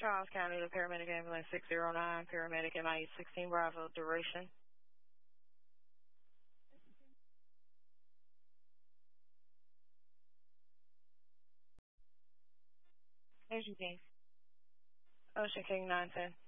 Charles County, the paramedic ambulance 609, paramedic MIU 16 Bravo, duration. Ocean King 910.